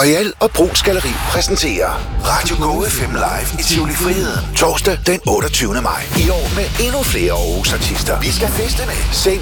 Royal og Brugs Galleri præsenterer Radio Go FM Live i Tivoli Friheden. Torsdag den 28. maj. I år med endnu flere Aarhus artister. Vi skal feste med Saint